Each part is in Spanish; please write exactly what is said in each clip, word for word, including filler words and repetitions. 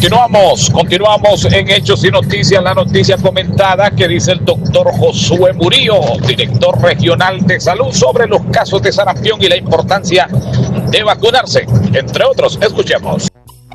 Continuamos, continuamos en Hechos y Noticias, la noticia comentada que dice el doctor Josué Murillo, director regional de salud, sobre los casos de sarampión y la importancia de vacunarse, entre otros. Escuchemos.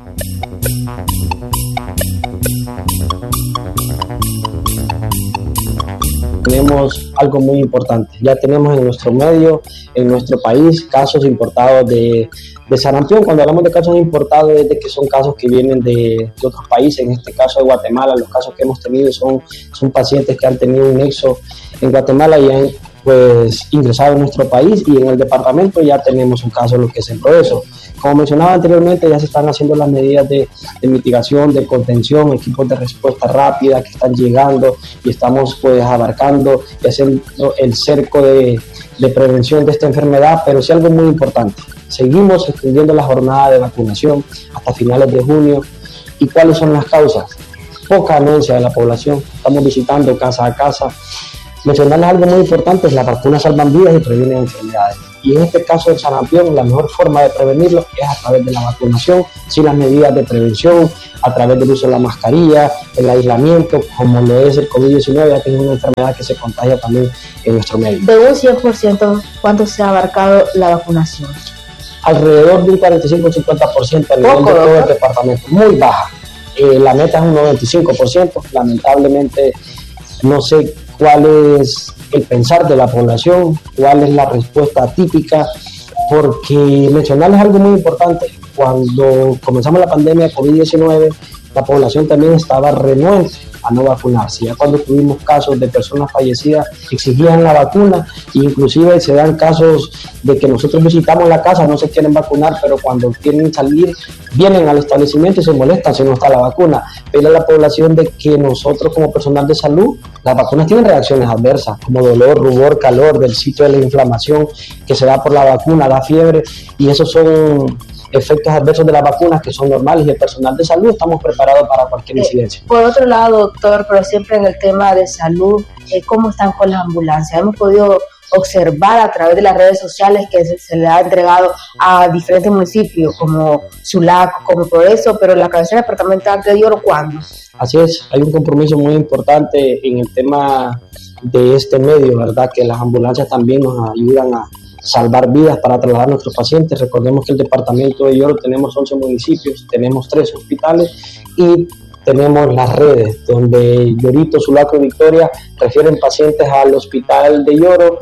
Tenemos algo muy importante, ya tenemos en nuestro medio, en nuestro país, casos importados de, de sarampión. Cuando hablamos de casos importados es de que son casos que vienen de, de otros países, en este caso de Guatemala. Los casos que hemos tenido son, son pacientes que han tenido un nexo en Guatemala y han pues ingresado en nuestro país, y en el departamento ya tenemos un caso, lo que es el Progreso. Como mencionaba anteriormente, ya se están haciendo las medidas de, de mitigación, de contención, equipos de respuesta rápida que están llegando, y estamos pues abarcando y haciendo el cerco de, de prevención de esta enfermedad. Pero sí algo muy importante, seguimos extendiendo la jornada de vacunación hasta finales de junio. ¿Y cuáles son las causas? Poca anuencia de la población, estamos visitando casa a casa. Mencionarles algo muy importante: las vacunas salvan vidas y previenen enfermedades. Y en este caso del sarampión, la mejor forma de prevenirlo es a través de la vacunación, sin las medidas de prevención, a través del uso de la mascarilla, el aislamiento, como lo es el COVID diecinueve, ya que es una enfermedad que se contagia también en nuestro medio. De un cien por ciento, ¿cuánto se ha abarcado la vacunación? Alrededor de un cuarenta y cinco a cincuenta por ciento a nivel de todo el departamento, muy baja. Eh, la meta es un noventa y cinco por ciento, lamentablemente no sé cuál es el pensar de la población, cuál es la respuesta típica, porque mencionarles algo muy importante: cuando comenzamos la pandemia de COVID diecinueve, la población también estaba renuente a no vacunarse. Ya cuando tuvimos casos de personas fallecidas, exigían la vacuna, e inclusive se dan casos de que nosotros visitamos la casa, no se quieren vacunar, pero cuando quieren salir, vienen al establecimiento y se molestan si no está la vacuna. Pero la población de que nosotros como personal de salud, las vacunas tienen reacciones adversas, como dolor, rubor, calor del sitio de la inflamación que se da por la vacuna, da fiebre, y esos son efectos adversos de las vacunas que son normales, y el personal de salud estamos preparados para cualquier incidencia. Por otro lado, doctor, pero siempre en el tema de salud, eh, ¿cómo están con las ambulancias? Hemos podido observar a través de las redes sociales que se, se le ha entregado a diferentes municipios como Sulaco, como Progreso, pero la cabecera departamental de Yoro, ¿cuándo? Así es, hay un compromiso muy importante en el tema de este medio, ¿verdad? Que las ambulancias también nos ayudan a salvar vidas para trasladar a nuestros pacientes. Recordemos que el departamento de Yoro tenemos once municipios, tenemos tres hospitales y tenemos las redes donde Yorito, Sulaco y Victoria refieren pacientes al hospital de Yoro,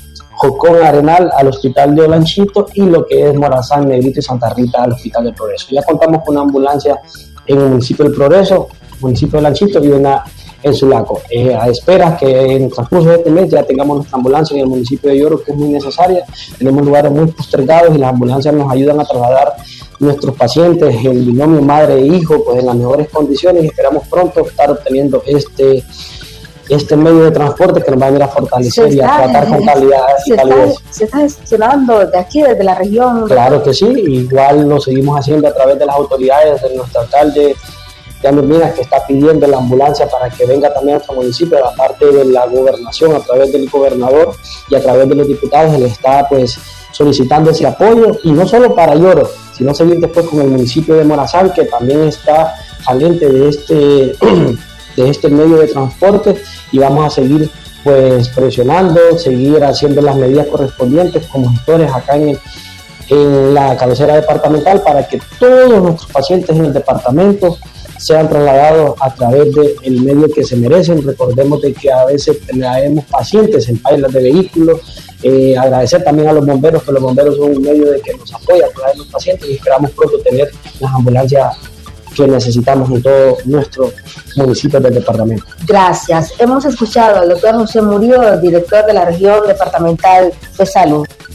Jocón, Arenal al hospital de Olanchito, y lo que es Morazán, Negrito y Santa Rita al hospital del Progreso. Ya contamos con una ambulancia en el municipio del Progreso, municipio de Olanchito, y una en Sulaco. Eh, a esperas que en el transcurso de este mes ya tengamos nuestra ambulancia en el municipio de Yoro, que es muy necesaria. Tenemos lugares muy postergados y las ambulancias nos ayudan a trasladar nuestros pacientes, el binomio madre e hijo, pues en las mejores condiciones, y esperamos pronto estar obteniendo este este medio de transporte que nos va a venir a fortalecer y a tratar con calidad y calidez. ¿Se está gestionando de aquí, desde la región? Claro que sí, igual lo seguimos haciendo a través de las autoridades, de nuestro alcalde de Minas, que está pidiendo la ambulancia para que venga también a nuestro municipio, aparte de la gobernación, a través del gobernador y a través de los diputados, se le está pues solicitando ese apoyo, y no solo para Yoro, sino seguir después con el municipio de Morazán, que también está saliente de este, de este medio de transporte, y vamos a seguir pues presionando, seguir haciendo las medidas correspondientes como gestores acá en el en la cabecera departamental, para que todos nuestros pacientes en el departamento sean trasladados a través del medio que se merecen. Recordemos de que a veces traemos pacientes en pailas de vehículos. Eh, agradecer también a los bomberos, que los bomberos son un medio de que nos apoya a traer los pacientes, y esperamos pronto tener las ambulancias que necesitamos en todo nuestro municipio del departamento. Gracias. Hemos escuchado al doctor José Murillo, director de la región departamental de salud.